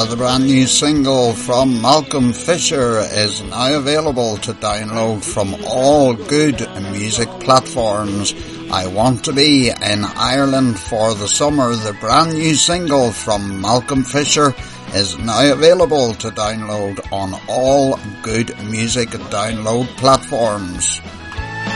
The brand new single from Malcolm Fisher is now available to download from all good music platforms. I Want to Be in Ireland for the Summer. The brand new single from Malcolm Fisher is now available to download on all good music download platforms.